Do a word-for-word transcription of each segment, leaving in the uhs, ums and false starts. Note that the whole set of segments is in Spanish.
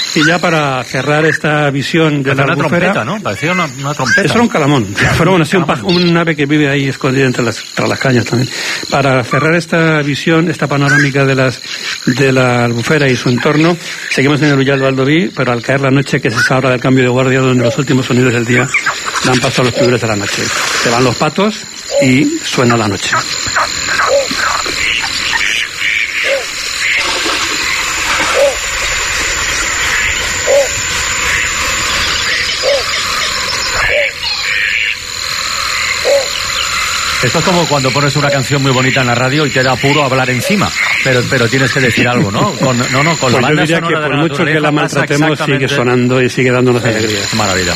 Y ya para cerrar esta visión de la una albufera... trompeta, ¿no? Parecía una, una trompeta. Eso era un calamón. Pero bueno, sí, un, un ave que vive ahí escondida entre las, entre las cañas también. Para cerrar esta visión, esta panorámica de las de la albufera y su entorno, seguimos en el Ullal Valdoví, pero al caer la noche, que es esa hora del cambio de guardia, donde los últimos sonidos del día dan paso a los primeros de la noche. Se van los patos y suena la noche. Esto es como cuando pones una canción muy bonita en la radio y te da apuro hablar encima, pero pero tienes que decir algo, ¿no? Con, no, no, con pues la banda yo diría sonora que por de la mucho que la maltratemos sigue sonando y sigue dándonos eh, alegría. Maravilla.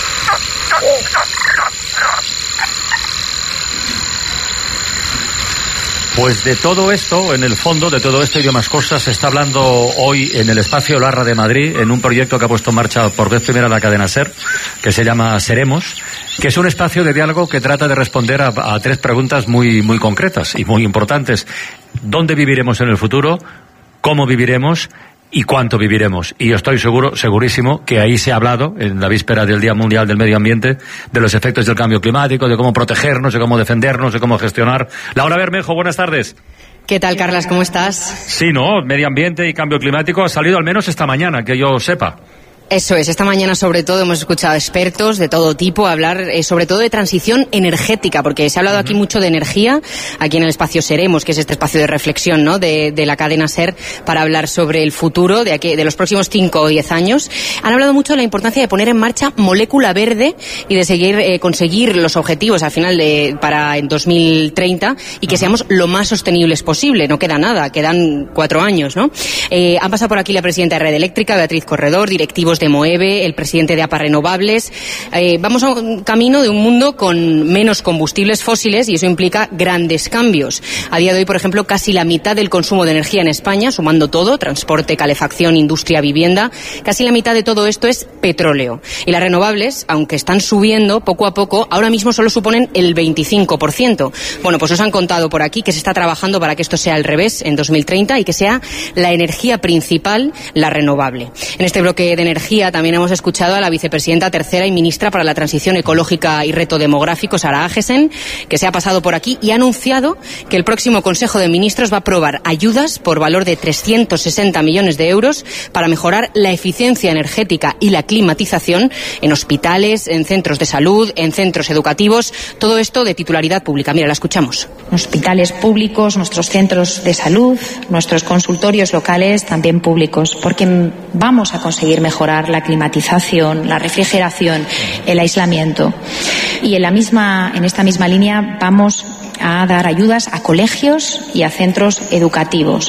Pues de todo esto, en el fondo, de todo esto y de más cosas, se está hablando hoy en el Espacio Larra de Madrid, en un proyecto que ha puesto en marcha por vez primera la cadena SER, que se llama Seremos, que es un espacio de diálogo que trata de responder a, a tres preguntas muy, muy concretas y muy importantes. ¿Dónde viviremos en el futuro? ¿Cómo viviremos? ¿Y cuánto viviremos? Y yo estoy seguro, segurísimo, que ahí se ha hablado, en la víspera del Día Mundial del Medio Ambiente, de los efectos del cambio climático, de cómo protegernos, de cómo defendernos, de cómo gestionar. Laura Bermejo, buenas tardes. ¿Qué tal, Carlas? ¿Cómo estás? Sí, ¿no? Medio ambiente y cambio climático ha salido al menos esta mañana, que yo sepa. Eso es, esta mañana sobre todo hemos escuchado expertos de todo tipo hablar eh, sobre todo de transición energética, porque se ha hablado aquí mucho de energía, aquí en el espacio Seremos, que es este espacio de reflexión, ¿no?, de, de la cadena SER, para hablar sobre el futuro de, aquí, de los próximos cinco o diez años. Han hablado mucho de la importancia de poner en marcha molécula verde y de seguir eh, conseguir los objetivos al final de, para en dos mil treinta y que seamos lo más sostenibles posible. No queda nada, quedan cuatro años, ¿no? Eh, han pasado por aquí la presidenta de Red Eléctrica, Beatriz Corredor, directivos de Moeve, el presidente de A P A Renovables. Eh, vamos a un camino de un mundo con menos combustibles fósiles y eso implica grandes cambios. A día de hoy, por ejemplo, casi la mitad del consumo de energía en España, sumando todo, transporte, calefacción, industria, vivienda, casi la mitad de todo esto es petróleo. Y las renovables, aunque están subiendo poco a poco, ahora mismo solo suponen el veinticinco por ciento. Bueno, pues os han contado por aquí que se está trabajando para que esto sea al revés en dos mil treinta y que sea la energía principal la renovable. En este bloque de energía también hemos escuchado a la vicepresidenta tercera y ministra para la Transición Ecológica y Reto Demográfico, Sara Agesen, que se ha pasado por aquí y ha anunciado que el próximo Consejo de Ministros va a aprobar ayudas por valor de trescientos sesenta millones de euros para mejorar la eficiencia energética y la climatización en hospitales, en centros de salud, en centros educativos, todo esto de titularidad pública. Mira, la escuchamos. Hospitales públicos, nuestros centros de salud, nuestros consultorios locales también públicos, porque vamos a conseguir mejorar la climatización, la refrigeración, el aislamiento. Y en la misma, en esta misma línea vamos a dar ayudas a colegios y a centros educativos.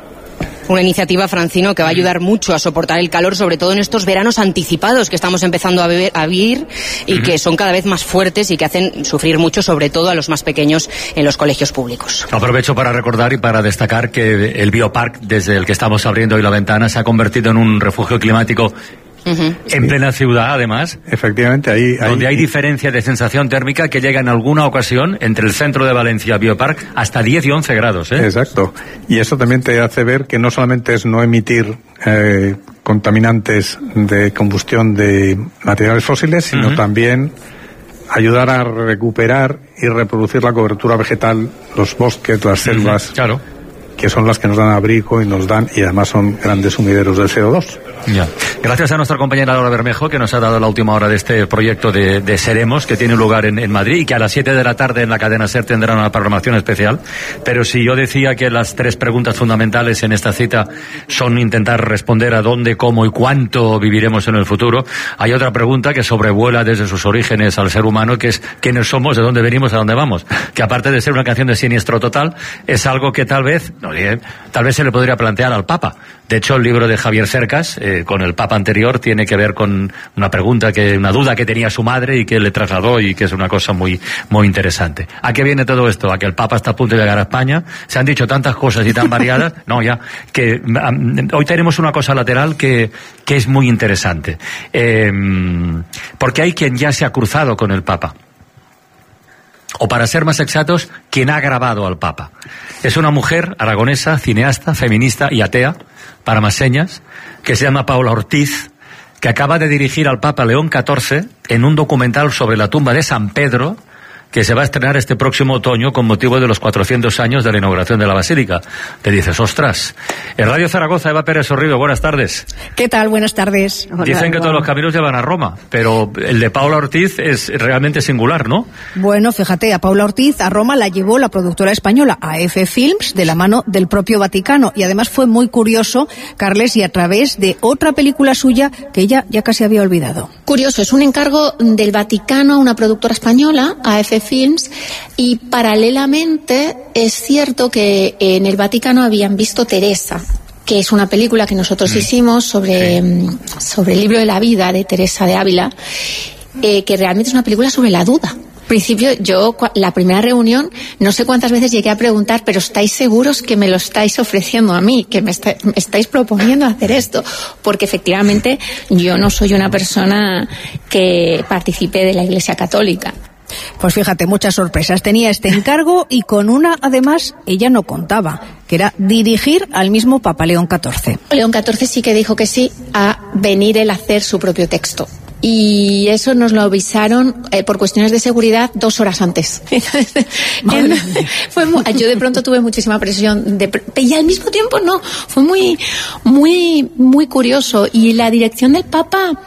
Una iniciativa, Francino, que va a ayudar mucho a soportar el calor, sobre todo en estos veranos anticipados que estamos empezando a, beber, a vivir y uh-huh. que son cada vez más fuertes y que hacen sufrir mucho, sobre todo a los más pequeños en los colegios públicos. Aprovecho para recordar y para destacar que el Biopark, desde el que estamos abriendo hoy la ventana, se ha convertido en un refugio climático Uh-huh. en plena ciudad, además. Efectivamente, ahí, ahí... donde hay diferencia de sensación térmica que llega en alguna ocasión entre el centro de Valencia, Biopark, hasta diez y once grados, ¿eh? Exacto. Y eso también te hace ver que no solamente es no emitir eh, contaminantes de combustión de materiales fósiles, sino uh-huh. también ayudar a recuperar y reproducir la cobertura vegetal, los bosques, las selvas. Uh-huh. Claro. Que son las que nos dan abrigo y nos dan, y además son grandes sumideros de C O dos. Ya. Gracias a nuestra compañera Laura Bermejo, que nos ha dado la última hora de este proyecto de, de Seremos, que tiene lugar en, en Madrid y que a las siete de la tarde en la cadena SER tendrá una programación especial. Pero si yo decía que las tres preguntas fundamentales en esta cita son intentar responder a dónde, cómo y cuánto viviremos en el futuro, hay otra pregunta que sobrevuela desde sus orígenes al ser humano, que es quiénes somos, de dónde venimos, a dónde vamos. Que aparte de ser una canción de Siniestro Total, es algo que tal vez, no, tal vez se le podría plantear al Papa. De hecho, el libro de Javier Cercas, eh, con el Papa anterior, tiene que ver con una pregunta, que una duda que tenía su madre y que le trasladó, y que es una cosa muy muy interesante. ¿A qué viene todo esto? A que el Papa está a punto de llegar a España. Se han dicho tantas cosas y tan variadas, no, ya, que um, hoy tenemos una cosa lateral que, que es muy interesante. Eh, porque hay quien ya se ha cruzado con el Papa. o para ser más exactos, quien ha grabado al Papa. Es una mujer aragonesa, cineasta, feminista y atea, para más señas, que se llama Paula Ortiz, que acaba de dirigir al Papa León catorce en un documental sobre la tumba de San Pedro, que se va a estrenar este próximo otoño con motivo de los cuatrocientos años de la inauguración de la Basílica. Te dices, ostras. En Radio Zaragoza, Eva Pérez Sorrido, buenas tardes. ¿Qué tal? Buenas tardes. Hola, Dicen que Eva. todos los caminos llevan a Roma, pero el de Paula Ortiz es realmente singular, ¿no? Bueno, fíjate, a Paula Ortiz a Roma la llevó la productora española A F Films de la mano del propio Vaticano, y además fue muy curioso, Carles, y a través de otra película suya que ella ya casi había olvidado. Curioso, es un encargo del Vaticano a una productora española, A F Films, y paralelamente es cierto que en el Vaticano habían visto Teresa, que es una película que nosotros mm. hicimos sobre, sí. sobre el libro de la vida de Teresa de Ávila, eh, que realmente es una película sobre la duda. Al principio, yo, la primera reunión, no sé cuántas veces llegué a preguntar, pero ¿estáis seguros que me lo estáis ofreciendo a mí? ¿Que me, está, me estáis proponiendo hacer esto? Porque efectivamente yo no soy una persona que participe de la Iglesia Católica. Pues fíjate, muchas sorpresas. Tenía este encargo y con una, además, ella no contaba, que era dirigir al mismo Papa León catorce. León catorce sí que dijo que sí a venir él a hacer su propio texto. Y eso nos lo avisaron eh, por cuestiones de seguridad dos horas antes. en, fue muy, yo de pronto tuve muchísima presión de, y al mismo tiempo no, fue muy, muy, muy curioso. Y la dirección del Papa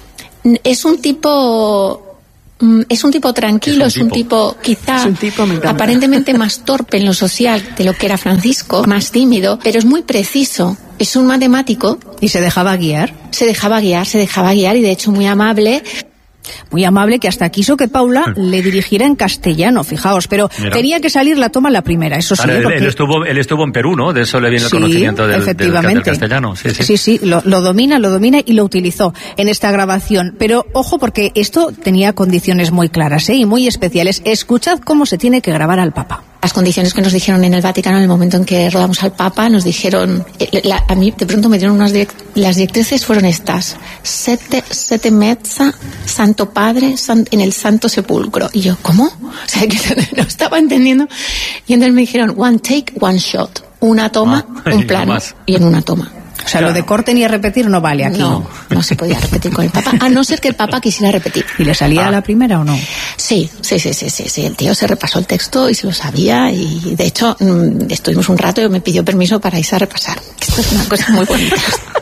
es un tipo... Es un tipo tranquilo, es un tipo, es un tipo quizá un tipo, aparentemente más torpe en lo social de lo que era Francisco, más tímido, pero es muy preciso. Es un matemático. ¿Y se dejaba guiar? Se dejaba guiar, se dejaba guiar y de hecho muy amable. Muy amable, que hasta quiso que Paula le dirigiera en castellano, fijaos, pero Mira. tenía que salir la toma la primera, eso sí. Ahora, porque... él, estuvo, él estuvo en Perú, ¿no? De eso le viene el sí, conocimiento del, efectivamente. del, del castellano. Sí, sí, sí, sí lo, lo domina, lo domina y lo utilizó en esta grabación. Pero ojo, porque esto tenía condiciones muy claras, ¿eh? Y muy especiales. Escuchad cómo se tiene que grabar al Papa. Las condiciones que nos dijeron en el Vaticano en el momento en que rodamos al Papa, nos dijeron, la, a mí de pronto me dieron unas direct, las directrices fueron estas: sete, sete mezza, Santo Padre, san, en el Santo Sepulcro. Y yo, ¿cómo? O sea, que no estaba entendiendo. Y entonces me dijeron, one take, one shot. Una toma, ah, un plano, y en una toma. O sea, lo de corte ni a repetir no vale aquí. No, no se podía repetir con el Papa, a no ser que el Papa quisiera repetir. ¿Y le salía ah. a la primera o no? Sí, sí, sí, sí, sí, sí. El tío se repasó el texto y se lo sabía, y de hecho estuvimos un rato y me pidió permiso para irse a repasar. Esto es una cosa muy bonita.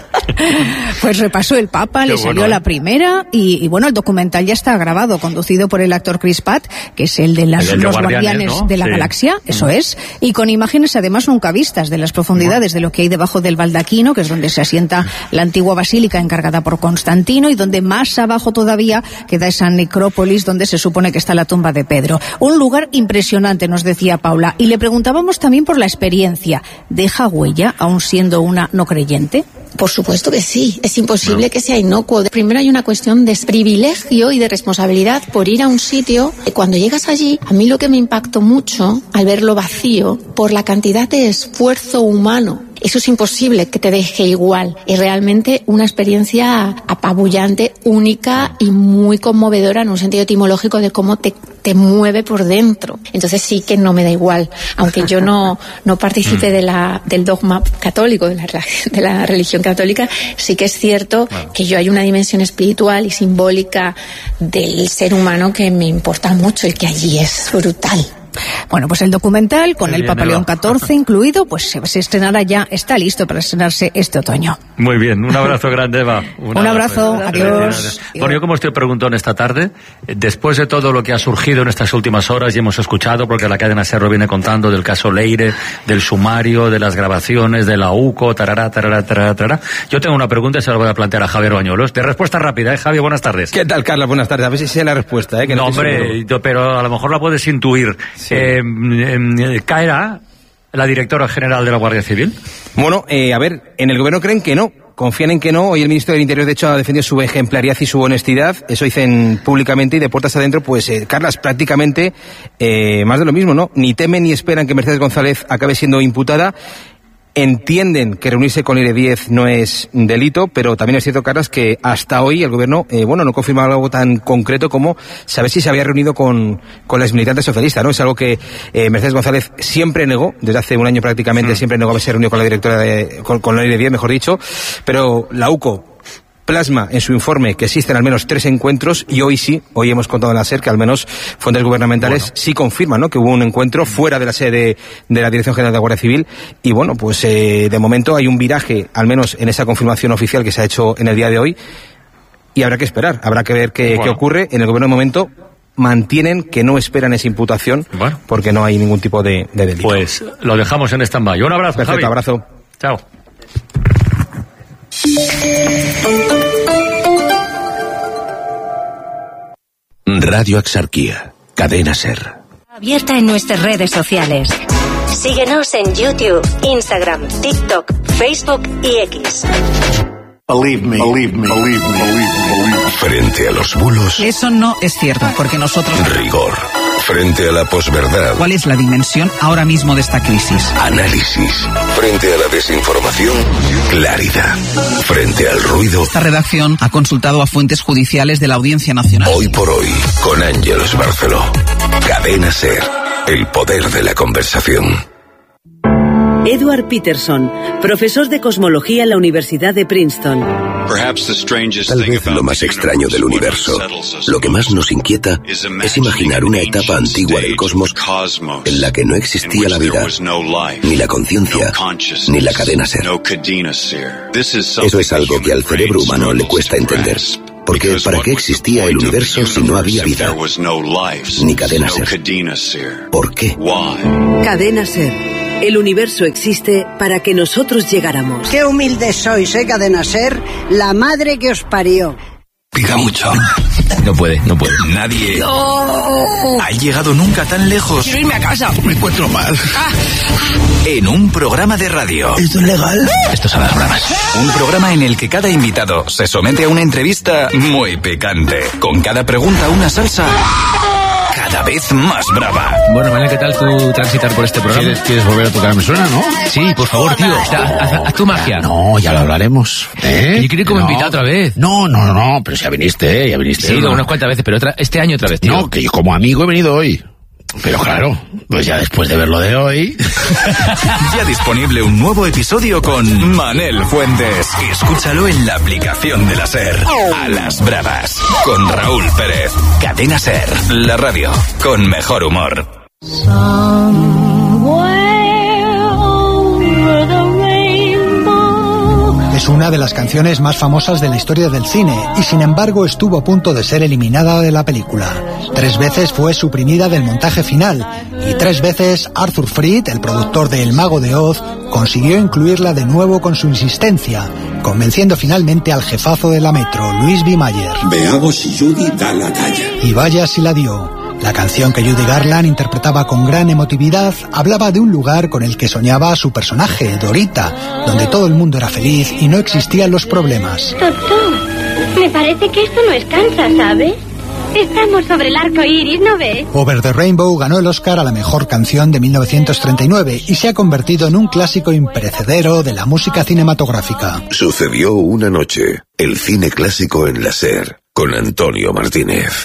Pues repasó el Papa, Qué le salió bueno, ¿eh? la primera y, y bueno, el documental ya está grabado, conducido por el actor Chris Pratt, que es el de las, el de los Guardianes, Guardianes ¿no? de la sí. Galaxia, eso mm. es, y con imágenes además nunca vistas de las profundidades mm. de lo que hay debajo del baldaquino, que es donde se asienta la antigua basílica encargada por Constantino, y donde más abajo todavía queda esa necrópolis donde se supone que está la tumba de Pedro. Un lugar impresionante, nos decía Paula, y le preguntábamos también por la experiencia. ¿Deja huella aún siendo una no creyente? Por supuesto que sí, es imposible no. que sea inocuo. Primero hay una cuestión de privilegio y de responsabilidad por ir a un sitio. Cuando llegas allí, a mí lo que me impactó mucho al verlo vacío, por la cantidad de esfuerzo humano. Eso es imposible que te deje igual. Es realmente una experiencia apabullante, única y muy conmovedora en un sentido etimológico de cómo te, te mueve por dentro. Entonces sí que no me da igual. Aunque yo no, no participe de la, del dogma católico, de la, de la religión católica, sí que es cierto que yo hay una dimensión espiritual y simbólica del ser humano que me importa mucho y que allí es brutal. Bueno, pues el documental, con el Papa León catorce incluido, pues se, se estrenará ya, está listo para estrenarse este otoño. Muy bien, un abrazo grande, Eva. Un, un abrazo, abrazo. Adiós. Adiós. Bueno, yo como estoy preguntando esta tarde, después de todo lo que ha surgido en estas últimas horas y hemos escuchado, porque la cadena SER viene contando del caso Leire, del sumario, de las grabaciones, de la UCO, tarará, tarará, tarará, tarará. Yo tengo una pregunta y se la voy a plantear a Javier Bañuelos. De respuesta rápida, ¿eh, Javier? Buenas tardes. ¿Qué tal, Carlos? Buenas tardes. A ver si sé la respuesta, ¿eh? Que no, no hombre, yo, pero a lo mejor la puedes intuir. Sí. Eh, eh, ¿Caerá la directora general de la Guardia Civil? Bueno, eh, a ver, en el gobierno creen que no. Confían en que no. Hoy el ministro del Interior, de hecho, ha defendido su ejemplaridad y su honestidad. Eso dicen públicamente, y de puertas adentro, pues, eh, Carlas, prácticamente eh, más de lo mismo, ¿no? Ni temen ni esperan que Mercedes González acabe siendo imputada. entienden que reunirse con Leire Díez no es delito, pero también es cierto, Carlas, que hasta hoy el gobierno, eh, bueno, no confirma algo tan concreto como saber si se había reunido con, con la exmilitante socialista, ¿no? Es algo que eh, Mercedes González siempre negó, desde hace un año prácticamente, mm. siempre negó haberse reunido con la directora de, con, con Leire Díez, mejor dicho, pero la U C O plasma en su informe que existen al menos tres encuentros y hoy sí, hoy hemos contado en la SER que al menos fuentes gubernamentales bueno. sí confirman, ¿no?, que hubo un encuentro fuera de la sede de, de la Dirección General de la Guardia Civil y bueno, pues eh, de momento hay un viraje, al menos en esa confirmación oficial que se ha hecho en el día de hoy y habrá que esperar, habrá que ver qué, bueno. qué ocurre. En el gobierno de momento mantienen que no esperan esa imputación bueno. porque no hay ningún tipo de, de delito. Pues lo dejamos en stand-by. Un abrazo, Perfecto, Javi. abrazo. Chao. Radio Axarquía, cadena SER. Abierta en nuestras redes sociales. Síguenos en YouTube, Instagram, TikTok, Facebook y X. Believe me, believe me, believe me, believe me, believe me. Frente a los bulos. Eso no es cierto, porque nosotros... Rigor. Frente a la posverdad. ¿Cuál es la dimensión ahora mismo de esta crisis? Análisis. Frente a la desinformación. Claridad. Frente al ruido. Esta redacción ha consultado a fuentes judiciales de la Audiencia Nacional. Hoy por hoy, con Ángelos Barceló. Cadena SER. El poder de la conversación. Edward Peterson, profesor de cosmología en la Universidad de Princeton. Tal vez lo más extraño del universo, lo que más nos inquieta, es imaginar una etapa antigua del cosmos en la que no existía la vida, ni la conciencia, ni la cadena SER. Eso es algo que al cerebro humano le cuesta entender. Porque ¿para qué existía el universo si no había vida? Ni cadena SER. ¿Por qué? Cadena SER. El universo existe para que nosotros llegáramos. Qué humildes sois, ¿eh, Cadena SER? La madre que os parió. Pica mucho. No puede, no puede. Nadie no. ha llegado nunca tan lejos. Quiero irme a casa. Me encuentro mal. Ah. En un programa de radio. ¿Esto es legal? Esto son las bromas. Un programa en el que cada invitado se somete a una entrevista muy picante. Con cada pregunta una salsa cada vez más brava. Bueno, Manel, ¿qué tal tú transitar por este programa? ¿Quieres, ¿Quieres volver a tocar Me Suena, no? Sí, por favor, tío. Haz, haz, haz tu magia. No, ya lo hablaremos. ¿Eh? Yo quiero ir como no. invitado otra vez. No, no, no, no, pero ya viniste, ¿eh? Ya viniste. Sí, ¿no? unas cuantas veces, pero otra, este año otra vez, tío. No, que yo como amigo he venido hoy. Pero claro, pues ya después de ver lo de hoy... Ya disponible un nuevo episodio con Manel Fuentes. Escúchalo en la aplicación de la SER. A las bravas. Con Raúl Pérez. Cadena SER. La radio con mejor humor. Es una de las canciones más famosas de la historia del cine y sin embargo estuvo a punto de ser eliminada de la película. Tres veces fue suprimida del montaje final y tres veces Arthur Freed, el productor de El Mago de Oz, consiguió incluirla de nuevo con su insistencia, convenciendo finalmente al jefazo de la Metro, Louis B. Mayer. Veamos si Judy da la talla. Y vaya si la dio. La canción que Judy Garland interpretaba con gran emotividad hablaba de un lugar con el que soñaba su personaje, Dorita, donde todo el mundo era feliz y no existían los problemas. Doctor, me parece que esto no es Kansas, ¿sabes? Estamos sobre el arco iris, ¿no ves? Over the Rainbow ganó el Oscar a la mejor canción de mil novecientos treinta y nueve y se ha convertido en un clásico imperecedero de la música cinematográfica. Sucedió una noche, el cine clásico en la SER, con Antonio Martínez.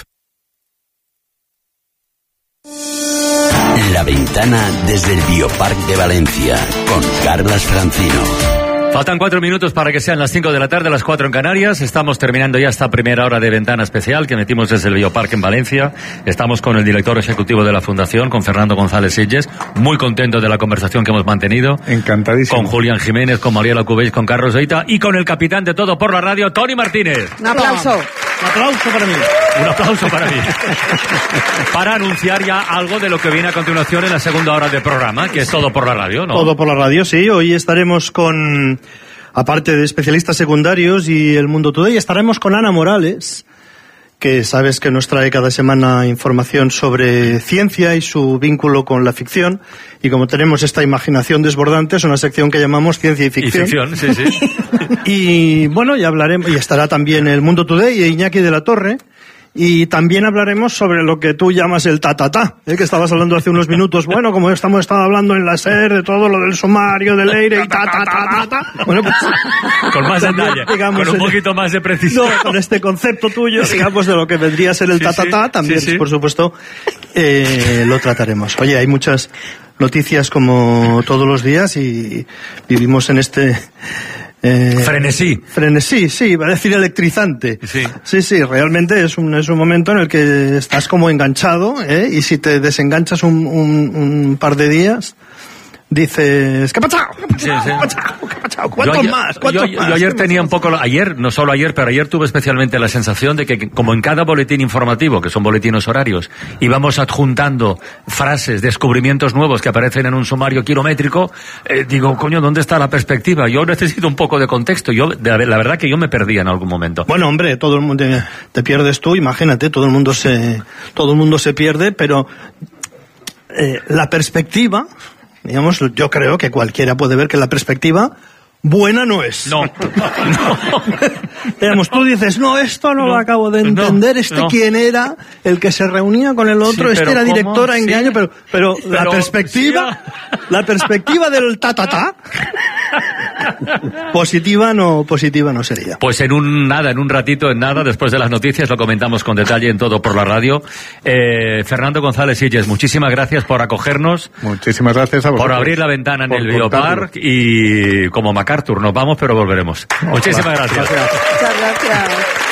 La ventana desde el Biopark de Valencia, con Carlas Francino. Faltan cuatro minutos para que sean las cinco de la tarde, las cuatro en Canarias. Estamos terminando ya esta primera hora de ventana especial que metimos desde el Bioparque en Valencia. Estamos con el director ejecutivo de la Fundación, con Fernando González Sitges. Muy contento de la conversación que hemos mantenido. Encantadísimo. Con Julián Jiménez, con Mariela Cubells, con Carlos Reita y con el capitán de todo por la radio, Tony Martínez. Un aplauso. Un aplauso para mí. Un aplauso para mí. Para anunciar ya algo de lo que viene a continuación en la segunda hora del programa, que es todo por la radio, ¿no? Todo por la radio, sí. Hoy estaremos con, aparte de especialistas secundarios y el Mundo Today, estaremos con Ana Morales, que sabes que nos trae cada semana información sobre ciencia y su vínculo con la ficción. Y como tenemos esta imaginación desbordante, es una sección que llamamos Ciencia y Ficción. Y ficción, sí, sí. Y bueno, ya hablaremos, y estará también el Mundo Today y Iñaki de la Torre. Y también hablaremos sobre lo que tú llamas el ta-ta-ta, ¿eh? Que estabas hablando hace unos minutos. Bueno, como estamos estado hablando en la SER de todo lo del sumario, del Leire y ta-ta-ta-ta-ta. Bueno, pues... Con más detalle, digamos, con un poquito más de precisión. No, con este concepto tuyo, digamos, de lo que vendría a ser el ta-ta-ta, sí, sí, también, sí, sí. Por supuesto, eh, lo trataremos. Oye, hay muchas noticias como todos los días y vivimos en este... Eh, frenesí. Frenesí, sí, iba a decir electrizante. Sí, sí, sí, realmente es un, es un momento en el que estás como enganchado, ¿eh? Y si te desenganchas un, un, un par de días, dices, ¿qué ha pasado? ¿Qué ha pasado? Sí, sí. ¿Qué ha pasado? ¿Qué ha pasado? ¿Cuántos yo, más? ¿Cuántos yo, más? Yo ayer tenía un poco, ayer, no solo ayer, pero ayer tuve especialmente la sensación de que, como en cada boletín informativo, que son boletines horarios, íbamos adjuntando frases, descubrimientos nuevos que aparecen en un sumario kilométrico, eh, digo, coño, ¿dónde está la perspectiva? Yo necesito un poco de contexto. Yo, de, la verdad que yo me perdí en algún momento. Bueno, hombre, todo el mundo, te, te pierdes tú, imagínate, todo el mundo se, todo el mundo se pierde, pero eh, la perspectiva... Digamos, yo creo que cualquiera puede ver que la perspectiva buena no es. No. no. Digamos, tú dices, no, esto no, no lo acabo de entender, no, este no. ¿Quién era? El que se reunía con el otro, sí, este era directora, ¿en qué año? Pero, pero, pero la perspectiva, sí. la perspectiva del ta-ta-ta, positiva no, positiva no sería. Pues en un nada, en un ratito, en nada, después de las noticias, lo comentamos con detalle en Todo por la Radio. Eh, Fernando González Illes, muchísimas gracias por acogernos. Muchísimas gracias a vosotros. Por abrir la ventana en el Biopark y como MacArthur, nos vamos, pero volveremos. Muchísimas gracias. Gracias. Muchas gracias.